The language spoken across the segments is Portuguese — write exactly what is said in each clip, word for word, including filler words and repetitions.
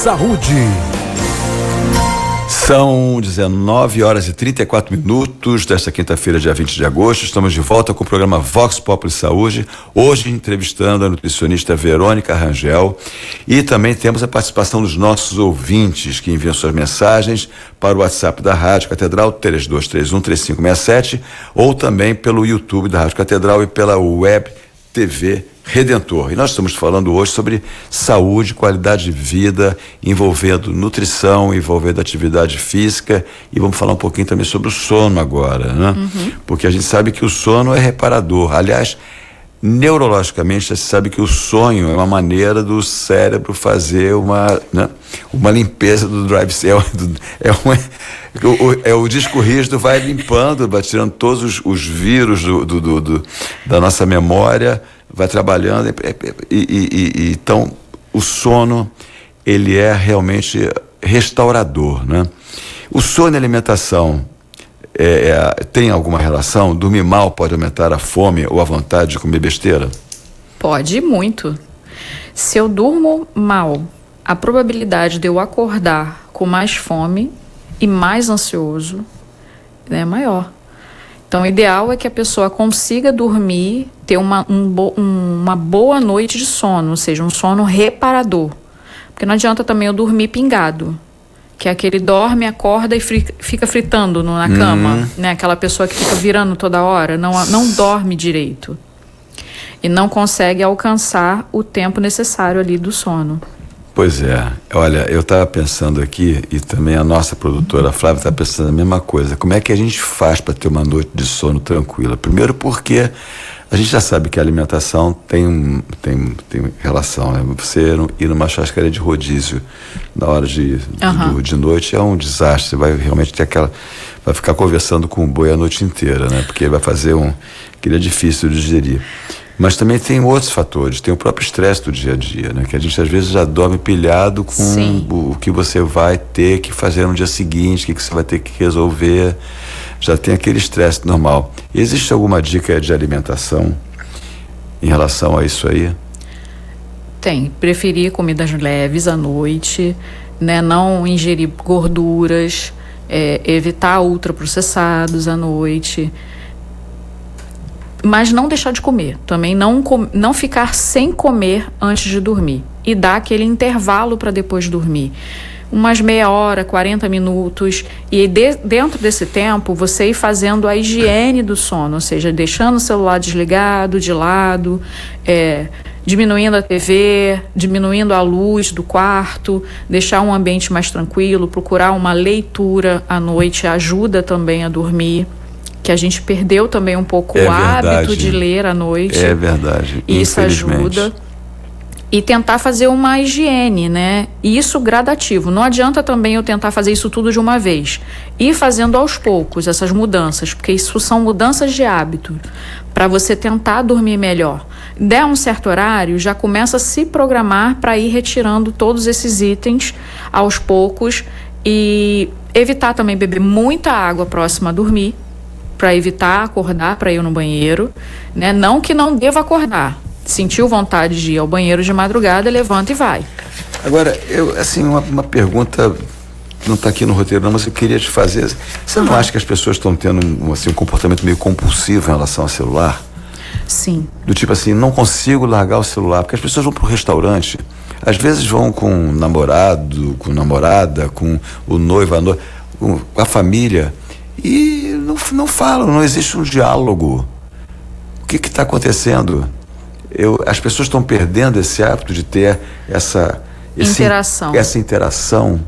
Saúde. São dezenove horas e trinta e quatro minutos desta quinta-feira, dia vinte de agosto. Estamos de volta com o programa Vox Populi Saúde. Hoje entrevistando a nutricionista Verônica Rangel. E também temos a participação dos nossos ouvintes que enviam suas mensagens para o WhatsApp da Rádio Catedral, três dois três um, três cinco seis sete, ou também pelo YouTube da Rádio Catedral e pela Web T V Redentor. E nós estamos falando hoje sobre saúde, qualidade de vida, envolvendo nutrição, envolvendo atividade física, e vamos falar um pouquinho também sobre o sono agora, né? Uhum. Porque a gente sabe que o sono é reparador. Aliás, neurologicamente já se sabe que o sonho é uma maneira do cérebro fazer uma, né, uma limpeza do drive cell, é, uma, o, é o disco rígido vai limpando, vai tirando todos os, os vírus do, do, do, do, da nossa memória, vai trabalhando, e, e, e, e, então o sono ele é realmente restaurador, né? O sono e a alimentação É, é, tem alguma relação? Dormir mal pode aumentar a fome ou a vontade de comer besteira? Pode, muito. Se eu durmo mal, a probabilidade de eu acordar com mais fome e mais ansioso é maior. Então, o ideal é que a pessoa consiga dormir, ter uma, um bo, um, uma boa noite de sono, ou seja, um sono reparador. Porque não adianta também eu dormir pingado, que é aquele dorme, acorda e fica fritando na cama, uhum. né? Aquela pessoa que fica virando toda hora, não, não dorme direito. E não consegue alcançar o tempo necessário ali do sono. Pois é. Olha, eu estava pensando aqui, e também a nossa produtora Flávia está pensando a mesma coisa. Como é que a gente faz para ter uma noite de sono tranquila? Primeiro porque a gente já sabe que a alimentação tem, tem, tem relação, né? Você ir numa churrascaria de rodízio na hora de, uhum. de, de noite é um desastre. Você vai realmente ter aquela... Vai ficar conversando com o boi a noite inteira, né? Porque ele vai fazer um... que ele é difícil de digerir. Mas também tem outros fatores. Tem o próprio estresse do dia a dia, né? Que a gente às vezes já dorme pilhado com o, o que você vai ter que fazer no dia seguinte, o que, que você vai ter que resolver. Já tem aquele estresse normal. Existe alguma dica de alimentação em relação a isso aí? Tem. Preferir comidas leves à noite, né? Não ingerir gorduras, é, evitar ultraprocessados à noite. Mas não deixar de comer. Também não, com, não ficar sem comer antes de dormir. E dar aquele intervalo para depois dormir. Umas meia hora, quarenta minutos, e de, dentro desse tempo você ir fazendo a higiene do sono, ou seja, deixando o celular desligado, de lado, é, diminuindo a T V, diminuindo a luz do quarto, deixar um ambiente mais tranquilo, procurar uma leitura à noite ajuda também a dormir, que a gente perdeu também um pouco é o verdade. hábito de ler à noite. É verdade, isso ajuda. E tentar fazer uma higiene, né? E isso gradativo. Não adianta também eu tentar fazer isso tudo de uma vez. Ir fazendo aos poucos essas mudanças, porque isso são mudanças de hábito, para você tentar dormir melhor. Der um certo horário, já começa a se programar para ir retirando todos esses itens aos poucos e evitar também beber muita água próxima a dormir, para evitar acordar para ir no banheiro, né? Não que não deva acordar. Sentiu vontade de ir ao banheiro de madrugada, levanta e vai. Agora, eu, assim, uma, uma pergunta, não está aqui no roteiro não, mas eu queria te fazer. Você uhum. não acha que as pessoas estão tendo um, assim, um comportamento meio compulsivo em relação ao celular? Sim. Do tipo assim, não consigo largar o celular, porque as pessoas vão para o restaurante, às vezes vão com um namorado, com namorada, com o noivo, a noiva, com a família, e não, não falam, não existe um diálogo. O que está acontecendo? Eu, as pessoas estão perdendo esse hábito de ter essa esse, interação. Essa interação.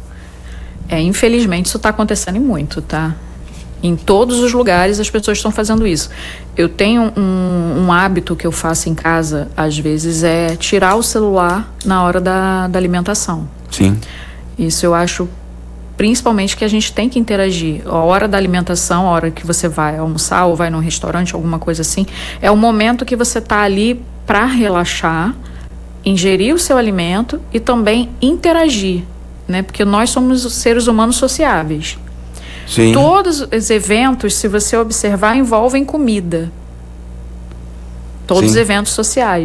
É, infelizmente isso está acontecendo muito, tá? Em todos os lugares as pessoas estão fazendo isso. Eu tenho um, um hábito que eu faço em casa, às vezes, é tirar o celular na hora da, da alimentação. Sim. Isso eu acho, principalmente, que a gente tem que interagir. A hora da alimentação, a hora que você vai almoçar ou vai num restaurante, alguma coisa assim, é o momento que você está ali para relaxar, ingerir o seu alimento e também interagir, né? Porque nós somos os seres humanos sociáveis. Sim. Todos os eventos, se você observar, envolvem comida. Todos Sim. os eventos sociais.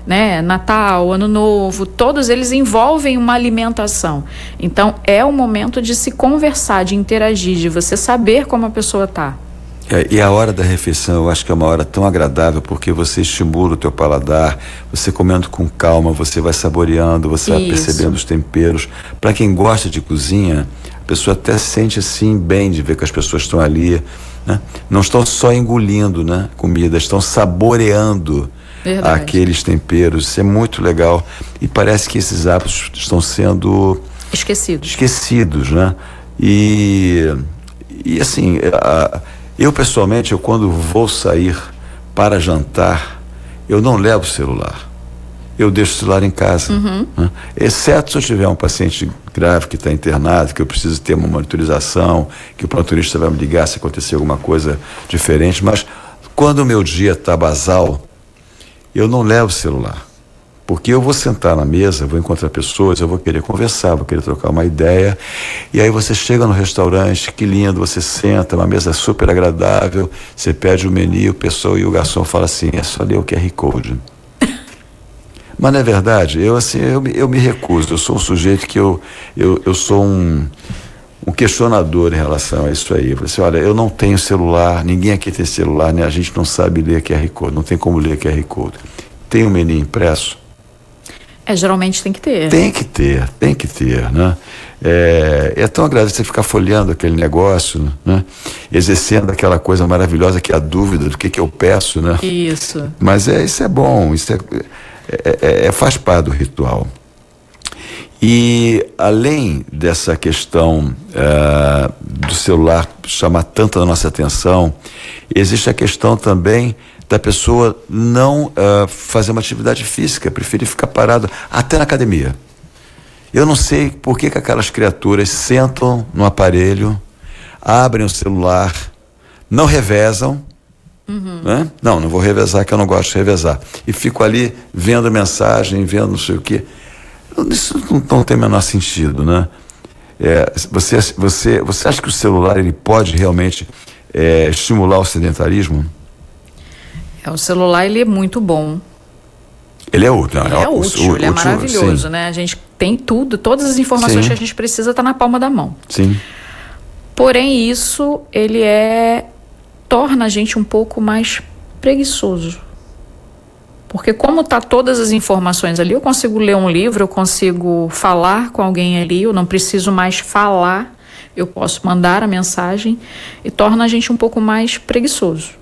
né? Natal, Ano Novo, todos eles envolvem uma alimentação. Então, é o momento de se conversar, de interagir, de você saber como a pessoa está. É, e a hora da refeição, eu acho que é uma hora tão agradável, porque você estimula o teu paladar, você comendo com calma, você vai saboreando, você vai percebendo os temperos. Para quem gosta de cozinha, a pessoa até se sente assim bem de ver que as pessoas estão ali, né? Não estão só engolindo, né, comida, estão saboreando Verdade. aqueles temperos. Isso é muito legal. E parece que esses hábitos estão sendo esquecidos. Esquecidos, né? E, e assim, a, eu pessoalmente, eu quando vou sair para jantar, eu não levo o celular. Eu deixo o celular em casa. Uhum. Né? Exceto se eu tiver um paciente grave que está internado, que eu preciso ter uma monitorização, que o plantonista vai me ligar se acontecer alguma coisa diferente. Mas quando o meu dia está basal, eu não levo o celular. Porque eu vou sentar na mesa, vou encontrar pessoas, eu vou querer conversar, vou querer trocar uma ideia. E aí você chega no restaurante, que lindo, você senta, uma mesa super agradável, você pede o menu, o pessoal e o garçom fala assim, é só ler o Q R Code. Mas não é verdade, eu assim, eu, eu me recuso, eu sou um sujeito que eu, eu, eu sou um, um questionador em relação a isso aí. Eu falei assim, olha, eu não tenho celular, ninguém aqui tem celular, né? A gente não sabe ler Q R Code, não tem como ler Q R Code. Tem um menu impresso? É, geralmente tem que ter. Tem que ter, tem que ter, né? É, é tão agradável você ficar folheando aquele negócio, né? Exercendo aquela coisa maravilhosa que é a dúvida do que que eu peço, né? Isso. Mas é, isso é bom, isso é, é, é, é faz parte do ritual. E além dessa questão é, do celular chamar tanto a nossa atenção, existe a questão também da pessoa não uh, fazer uma atividade física, preferir ficar parado até na academia. Eu não sei por que que aquelas criaturas sentam no aparelho, abrem o celular, não revezam, uhum. né? Não, não vou revezar, que eu não gosto de revezar. E fico ali vendo mensagem, vendo não sei o quê. Isso não, não tem o menor sentido, né? É, você, você, você acha que o celular ele pode realmente é, estimular o sedentarismo? É, o celular ele é muito bom. Ele é útil, ele é, é útil, o, ele é útil, maravilhoso, sim. né? A gente tem tudo, todas as informações sim. que a gente precisa tá na palma da mão. Sim. Porém, isso ele é torna a gente um pouco mais preguiçoso. Porque como tá todas as informações ali, eu consigo ler um livro, eu consigo falar com alguém ali, eu não preciso mais falar, eu posso mandar a mensagem e torna a gente um pouco mais preguiçoso.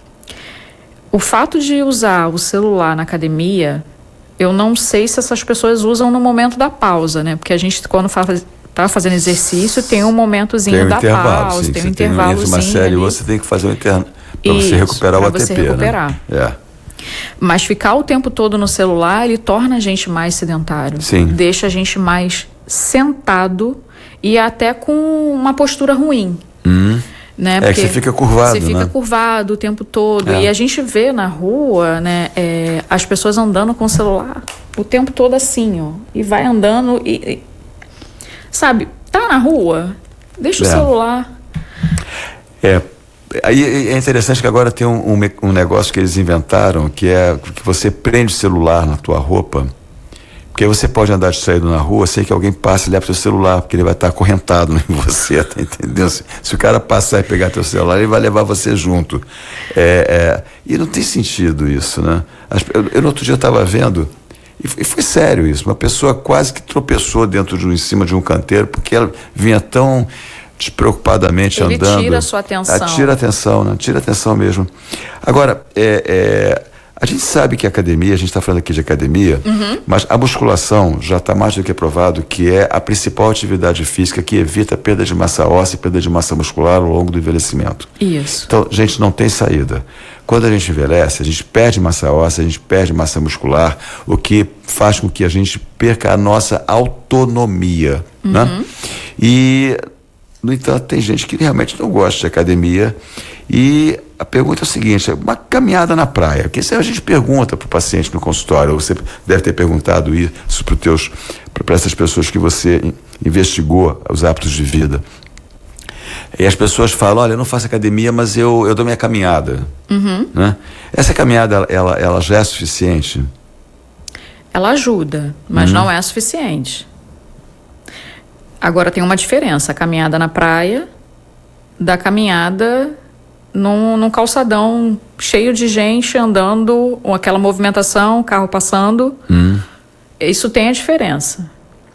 O fato de usar o celular na academia, eu não sei se essas pessoas usam no momento da pausa, né? Porque a gente, quando faz, tá fazendo exercício, tem um momentozinho tem um da intervalo, pausa, sim, tem um intervalo. intervalozinho. Uma série, ali. você tem que fazer um intervalo para Isso, você recuperar o A T P, você recuperar. né? É. Mas ficar o tempo todo no celular, ele torna a gente mais sedentário. Sim. Deixa a gente mais sentado e até com uma postura ruim. Hum. Né? É que você fica curvado, Você fica né? curvado o tempo todo. É. E a gente vê na rua, né, é, as pessoas andando com o celular o tempo todo assim, ó. E vai andando e... e sabe, tá na rua, deixa é. o celular. É. Aí é interessante que agora tem um, um, um negócio que eles inventaram, que é que você prende o celular na tua roupa, porque aí você pode andar distraído na rua, sei que alguém passa e leva teu celular, porque ele vai estar acorrentado em você, tá entendendo? Se, se o cara passar e pegar teu celular, ele vai levar você junto. É, é, e não tem sentido isso, né? Eu, eu no outro dia eu estava vendo, e foi, e foi sério isso, uma pessoa quase que tropeçou dentro de um, em cima de um canteiro, porque ela vinha tão despreocupadamente ele andando. Ele tira a sua atenção. Ah, tira a atenção, né? Tira a atenção mesmo. Agora, é, é, a gente sabe que a academia, a gente está falando aqui de academia, uhum. mas a musculação já está mais do que provado que é a principal atividade física que evita a perda de massa óssea e perda de massa muscular ao longo do envelhecimento. Isso. Então, gente, não tem saída. Quando a gente envelhece, a gente perde massa óssea, a gente perde massa muscular, o que faz com que a gente perca a nossa autonomia, uhum. né? E... No entanto, tem gente que realmente não gosta de academia e a pergunta é o seguinte, uma caminhada na praia, porque se a gente pergunta para o paciente no consultório, você deve ter perguntado isso para essas pessoas que você investigou os hábitos de vida, e as pessoas falam, olha, eu não faço academia, mas eu, eu dou minha caminhada, uhum. né? Essa caminhada, ela, ela já é suficiente? ela ajuda, mas Uhum. não é suficiente. Agora tem uma diferença, a caminhada na praia da caminhada num, num calçadão cheio de gente andando, com aquela movimentação, carro passando. Uhum. Isso tem a diferença.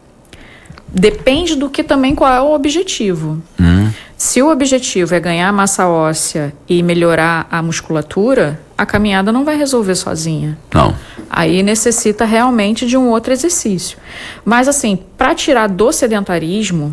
Depende do que também qual é o objetivo. Uhum. Se o objetivo é ganhar massa óssea e melhorar a musculatura, a caminhada não vai resolver sozinha. Não. Aí necessita realmente de um outro exercício. Mas assim, para tirar do sedentarismo,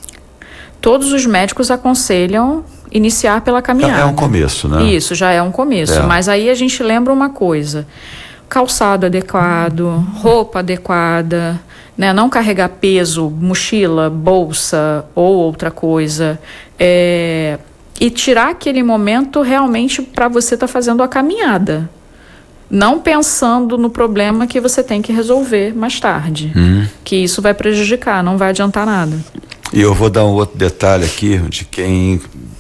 todos os médicos aconselham iniciar pela caminhada. É um começo, né? Isso, já é um começo. É. Mas aí a gente lembra uma coisa: calçado adequado, roupa adequada, né? Não carregar peso, mochila, bolsa ou outra coisa. É... E tirar aquele momento realmente para você estar tá fazendo a caminhada. Não pensando no problema que você tem que resolver mais tarde. Uhum. Que isso vai prejudicar, não vai adiantar nada. E eu vou dar um outro detalhe aqui de quem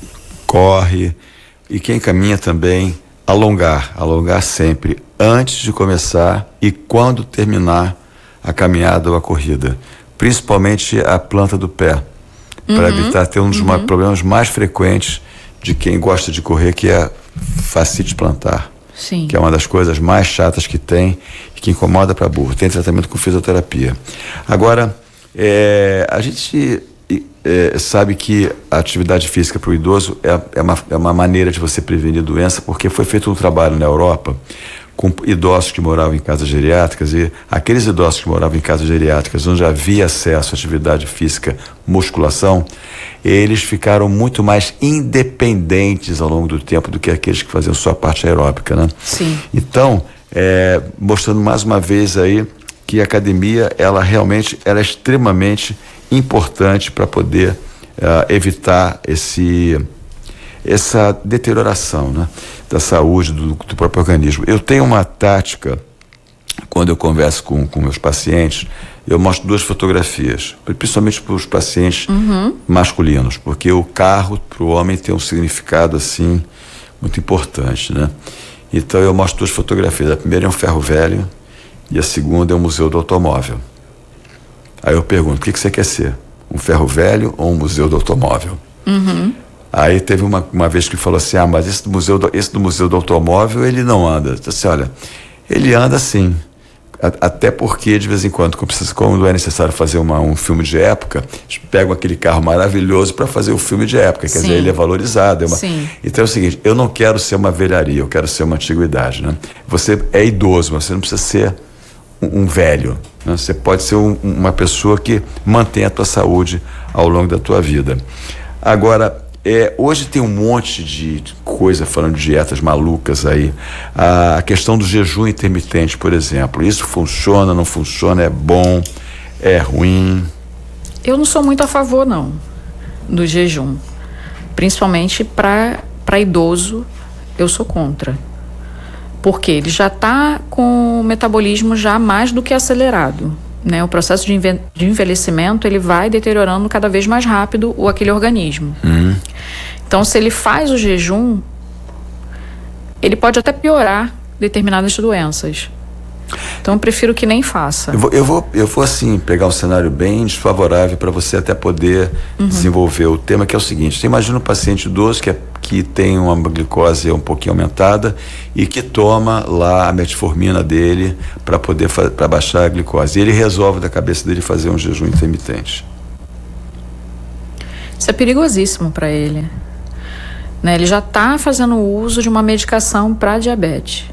corre e quem caminha também. Alongar, alongar sempre, antes de começar e quando terminar a caminhada ou a corrida. Principalmente a planta do pé, uhum. para evitar ter um dos uhum. problemas mais frequentes de quem gosta de correr, que é a fascite plantar. Sim. Que é uma das coisas mais chatas que tem e que incomoda para burro. Tem tratamento com fisioterapia. Agora, é, a gente é, sabe que a atividade física para o idoso é, é, uma, é uma maneira de você prevenir doença, porque foi feito um trabalho na Europa com idosos que moravam em casas geriátricas, e aqueles idosos que moravam em casas geriátricas onde havia acesso à atividade física, musculação, eles ficaram muito mais independentes ao longo do tempo do que aqueles que faziam só a parte aeróbica, né? Sim. Então, é, mostrando mais uma vez aí que a academia, ela realmente ela é extremamente importante para poder uh, evitar esse, essa deterioração, né, da saúde do, do próprio organismo. Eu tenho uma tática, quando eu converso com, com meus pacientes, eu mostro duas fotografias, principalmente para os pacientes uhum. masculinos, porque o carro para o homem tem um significado assim muito importante, né? Então eu mostro duas fotografias. A primeira é um ferro velho e a segunda é um museu do automóvel. Aí eu pergunto: o que, que você quer ser? Um ferro velho ou um museu do automóvel? Uhum. Aí teve uma, uma vez que ele falou assim: ah, mas esse do museu do, esse do museu do automóvel ele não anda. Eu disse: olha, ele anda sim. Até porque de vez em quando, quando é necessário fazer uma, um filme de época, eles pegam aquele carro maravilhoso para fazer o filme de época, quer Sim. dizer, ele é valorizado. É uma... Sim. Então é o seguinte: eu não quero ser uma velharia, eu quero ser uma antiguidade, né? Você é idoso, mas você não precisa ser um, um velho, né? Você pode ser um, uma pessoa que mantém a tua saúde ao longo da tua vida. Agora, É, hoje tem um monte de coisa falando de dietas malucas aí. A questão do jejum intermitente, por exemplo. Isso funciona, não funciona, é bom, é ruim? Eu não sou muito a favor, não, do jejum. Principalmente para para idoso, eu sou contra. Porque ele já está com o metabolismo já mais do que acelerado. Né, o processo de, enve- de envelhecimento, ele vai deteriorando cada vez mais rápido o, aquele organismo. Uhum. Então, se ele faz o jejum, ele pode até piorar determinadas doenças. Então, eu prefiro que nem faça. Eu vou, eu vou, eu vou assim, pegar um cenário bem desfavorável para você até poder uhum. desenvolver o tema, que é o seguinte: você imagina um paciente idoso que, é, que tem uma glicose um pouquinho aumentada e que toma lá a metformina dele para poder para baixar a glicose. E ele resolve da cabeça dele fazer um jejum intermitente. Isso é perigosíssimo para ele. Né? Ele já está fazendo uso de uma medicação para diabetes.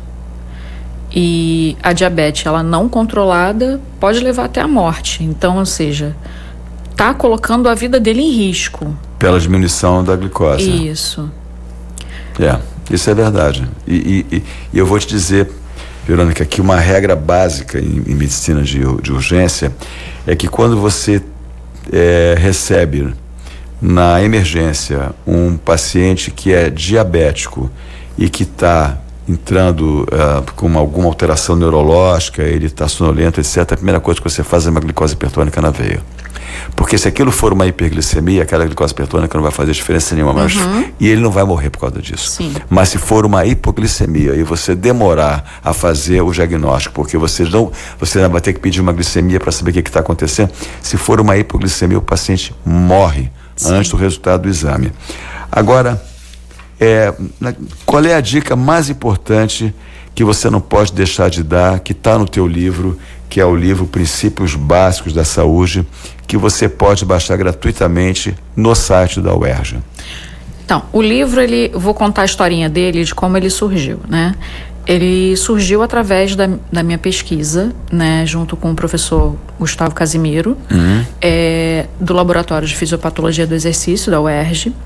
E a diabetes, ela não controlada, pode levar até a morte. Então, ou seja, está colocando a vida dele em risco. Pela diminuição da glicose. Isso. É, isso é verdade. E, e, e eu vou te dizer, Verônica, que uma regra básica em, em medicina de, de urgência é que quando você é, recebe na emergência um paciente que é diabético e que está entrando uh, com alguma alteração neurológica, ele está sonolento, etcétera, a primeira coisa que você faz é uma glicose hipertônica na veia. Porque se aquilo for uma hiperglicemia, aquela glicose hipertônica não vai fazer diferença nenhuma, mas, Uhum. e ele não vai morrer por causa disso. Sim. Mas se for uma hipoglicemia e você demorar a fazer o diagnóstico, porque você não, você vai ter que pedir uma glicemia para saber o que está acontecendo, se for uma hipoglicemia, o paciente morre Sim. antes do resultado do exame. Agora, é, qual é a dica mais importante que você não pode deixar de dar, que está no teu livro, que é o livro Princípios Básicos da Saúde, que você pode baixar gratuitamente no site da U E R J? Então, o livro, ele, vou contar a historinha dele, de como ele surgiu, né? Ele surgiu através da, da minha pesquisa, né, junto com o professor Gustavo Casimiro, uhum. é, do Laboratório de Fisiopatologia do Exercício da U E R J.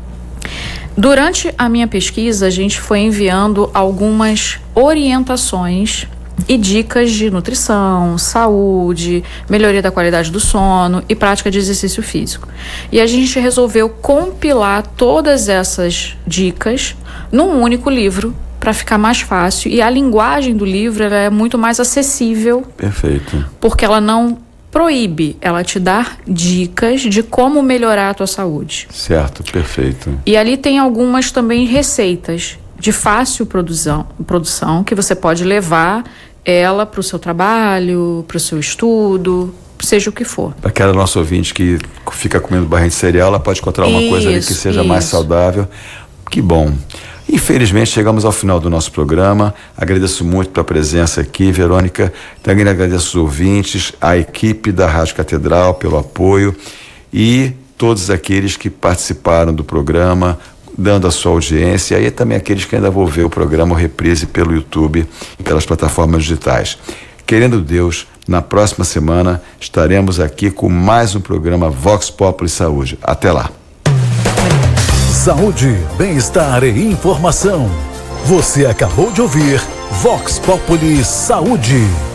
Durante a minha pesquisa, a gente foi enviando algumas orientações e dicas de nutrição, saúde, melhoria da qualidade do sono e prática de exercício físico. E a gente resolveu compilar todas essas dicas num único livro para ficar mais fácil. E a linguagem do livro ela é muito mais acessível. Perfeito. Porque ela não proíbe, ela te dá dicas de como melhorar a tua saúde. Certo, perfeito. E ali tem algumas também receitas de fácil produção, produção que você pode levar ela para o seu trabalho, para o seu estudo, seja o que for. Para aquela nossa ouvinte que fica comendo barrinha de cereal, ela pode encontrar uma isso, coisa ali que seja isso. mais saudável. Que bom. Infelizmente, chegamos ao final do nosso programa. Agradeço muito pela presença aqui, Verônica. Também agradeço os ouvintes, a equipe da Rádio Catedral pelo apoio e todos aqueles que participaram do programa, dando a sua audiência, e também aqueles que ainda vão ver o programa reprise pelo YouTube e pelas plataformas digitais. Querendo Deus, na próxima semana estaremos aqui com mais um programa Vox Populi Saúde. Até lá. Saúde, bem-estar e informação. Você acabou de ouvir Vox Populi Saúde.